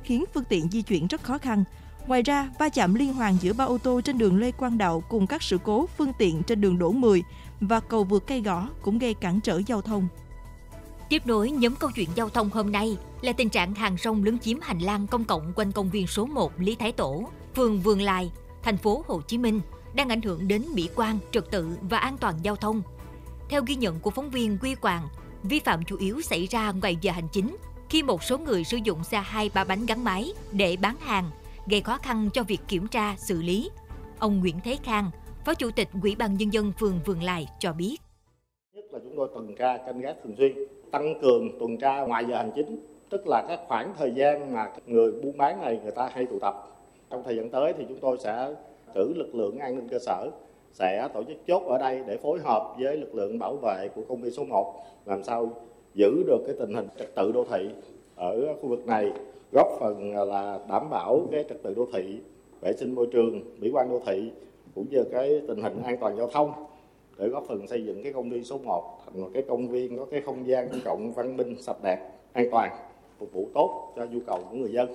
khiến phương tiện di chuyển rất khó khăn. Ngoài ra, va chạm liên hoàn giữa 3 ô tô trên đường Lê Quang Đạo cùng các sự cố phương tiện trên đường Đỗ Mười và cầu vượt Cây Gõ cũng gây cản trở giao thông. Tiếp nối nhóm câu chuyện giao thông hôm nay là tình trạng hàng rong lấn chiếm hành lang công cộng quanh công viên số 1 Lý Thái Tổ, phường Vườn Lài, thành phố Hồ Chí Minh đang ảnh hưởng đến mỹ quan, trật tự và an toàn giao thông. Theo ghi nhận của phóng viên Quy Quàng, vi phạm chủ yếu xảy ra ngoài giờ hành chính khi một số người sử dụng xe 2-3 bánh gắn máy để bán hàng, gây khó khăn cho việc kiểm tra, xử lý. Ông Nguyễn Thế Khang, Phó Chủ tịch Ủy ban Nhân dân phường Vườn Lài cho biết. Nhất là chúng tôi tuần tra canh gác thường xuyên, tăng cường tuần tra ngoài giờ hành chính, tức là các khoảng thời gian mà người buôn bán này người ta hay tụ tập. Trong thời gian tới thì chúng tôi sẽ cử lực lượng an ninh cơ sở, sẽ tổ chức chốt ở đây để phối hợp với lực lượng bảo vệ của công viên số 1, làm sao giữ được cái tình hình trật tự đô thị ở khu vực này, góp phần là đảm bảo cái trật tự đô thị, vệ sinh môi trường, mỹ quan đô thị cũng như cái tình hình an toàn giao thông, để góp phần xây dựng cái công viên số 1 thành một cái công viên có cái không gian công cộng văn minh, sạch đẹp, an toàn, phục vụ tốt cho nhu cầu của người dân.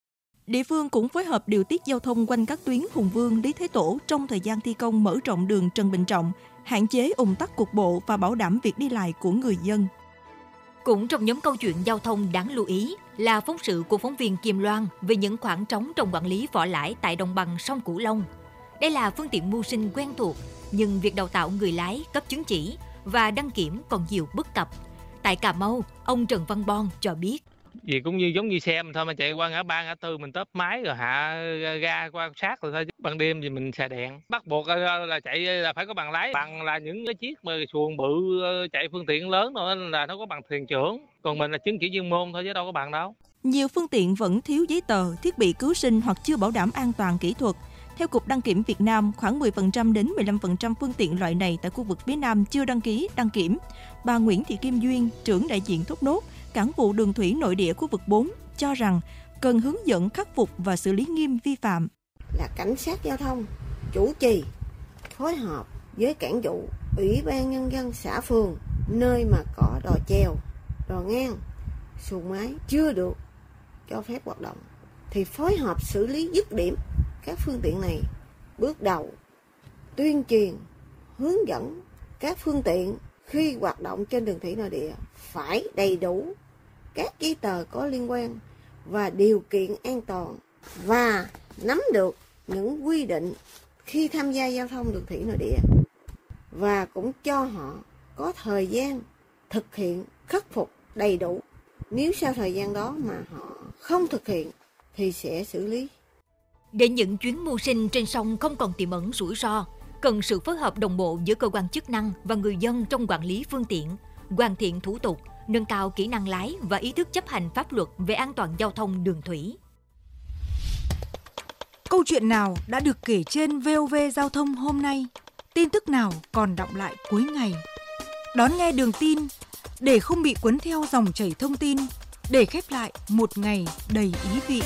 Địa phương cũng phối hợp điều tiết giao thông quanh các tuyến Hùng Vương, Lý Thái Tổ trong thời gian thi công mở rộng đường Trần Bình Trọng, hạn chế ùn tắc cục bộ và bảo đảm việc đi lại của người dân. Cũng trong nhóm câu chuyện giao thông đáng lưu ý là phóng sự của phóng viên Kim Loan về những khoảng trống trong quản lý vỏ lãi tại đồng bằng sông Cửu Long. Đây là phương tiện mưu sinh quen thuộc, nhưng việc đào tạo người lái, cấp chứng chỉ và đăng kiểm còn nhiều bất cập. Tại Cà Mau, ông Trần Văn Bon cho biết. Vì cũng giống như xe mình thôi, mà chạy qua ngã ba ngã tư mình tấp máy rồi hạ ga qua sát rồi thôi. Ban đêm thì mình xài đèn. Bắt buộc là chạy là phải có bằng lái. Bằng là những cái chiếc mà xuồng bự chạy phương tiện lớn rồi là nó có bằng thuyền trưởng. Còn mình là chứng chỉ chuyên môn thôi chứ đâu có bằng đâu. Nhiều phương tiện vẫn thiếu giấy tờ, thiết bị cứu sinh hoặc chưa bảo đảm an toàn kỹ thuật. Theo Cục Đăng kiểm Việt Nam, khoảng 10% đến 15% phương tiện loại này tại khu vực phía Nam chưa đăng ký, đăng kiểm. Bà Nguyễn Thị Kim Duyên, trưởng đại diện Thốt Nốt, Cảng vụ Đường thủy nội địa khu vực 4, cho rằng cần hướng dẫn khắc phục và xử lý nghiêm vi phạm. Là cảnh sát giao thông, chủ trì, phối hợp với cảng vụ, Ủy ban Nhân dân xã phường, nơi mà có đò chèo, đò ngang, xuồng máy chưa được cho phép hoạt động, thì phối hợp xử lý dứt điểm các phương tiện này. Bước đầu, tuyên truyền, hướng dẫn các phương tiện khi hoạt động trên đường thủy nội địa phải đầy đủ các giấy tờ có liên quan và điều kiện an toàn, và nắm được những quy định khi tham gia giao thông đường thủy nội địa, và cũng cho họ có thời gian thực hiện khắc phục đầy đủ. Nếu sau thời gian đó mà họ không thực hiện thì sẽ xử lý. Để những chuyến mưu sinh trên sông không còn tiềm ẩn rủi ro, cần sự phối hợp đồng bộ giữa cơ quan chức năng và người dân trong quản lý phương tiện, hoàn thiện thủ tục, nâng cao kỹ năng lái và ý thức chấp hành pháp luật về an toàn giao thông đường thủy. Câu chuyện nào đã được kể trên VOV Giao thông hôm nay? Tin tức nào còn đọng lại cuối ngày? Đón nghe Đường tin để không bị cuốn theo dòng chảy thông tin, để khép lại một ngày đầy ý vị.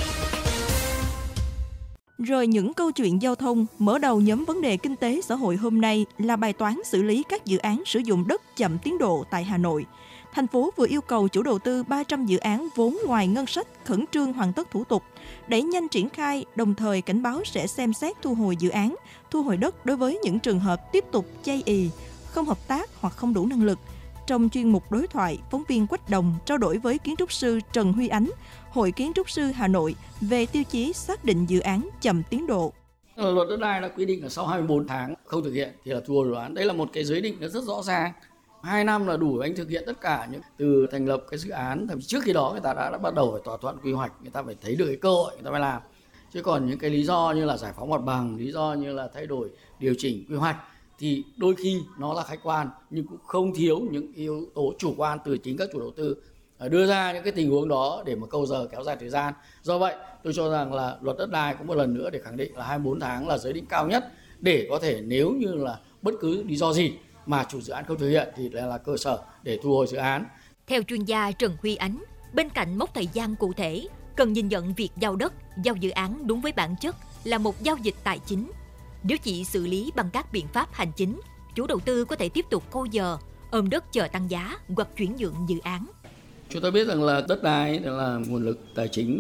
Rồi những câu chuyện giao thông, mở đầu nhóm vấn đề kinh tế xã hội hôm nay là bài toán xử lý các dự án sử dụng đất chậm tiến độ tại Hà Nội. Thành phố vừa yêu cầu chủ đầu tư 300 dự án vốn ngoài ngân sách khẩn trương hoàn tất thủ tục, đẩy nhanh triển khai, đồng thời cảnh báo sẽ xem xét thu hồi dự án, thu hồi đất đối với những trường hợp tiếp tục chây ì, không hợp tác hoặc không đủ năng lực. Trong chuyên mục đối thoại, phóng viên Quách Đồng trao đổi với kiến trúc sư Trần Huy Ánh, Hội Kiến trúc sư Hà Nội về tiêu chí xác định dự án chậm tiến độ. Luật đất đai đã quy định là sau 24 tháng không thực hiện thì là thu hồi dự án. Đây là một cái giới định nó rất rõ ràng. 2 năm là đủ anh thực hiện tất cả những từ thành lập cái dự án, thậm chí trước khi đó người ta đã bắt đầu phải thỏa thuận quy hoạch, người ta phải thấy được cái cơ hội người ta mới làm. Chứ còn những cái lý do như là giải phóng mặt bằng, lý do như là thay đổi điều chỉnh quy hoạch thì đôi khi nó là khách quan nhưng cũng không thiếu những yếu tố chủ quan từ chính các chủ đầu tư đưa ra những cái tình huống đó để mà câu giờ kéo dài thời gian. Do vậy tôi cho rằng là luật đất đai cũng một lần nữa để khẳng định là 24 tháng là giới định cao nhất để có thể nếu như là bất cứ lý do gì mà chủ dự án không thực hiện thì là cơ sở để thu hồi dự án. Theo chuyên gia Trần Huy Ánh, bên cạnh mốc thời gian cụ thể, cần nhìn nhận việc giao đất, giao dự án đúng với bản chất là một giao dịch tài chính. Nếu chỉ xử lý bằng các biện pháp hành chính, chủ đầu tư có thể tiếp tục câu giờ, ôm đất chờ tăng giá hoặc chuyển nhượng dự án. Chúng ta biết rằng là đất đai là nguồn lực tài chính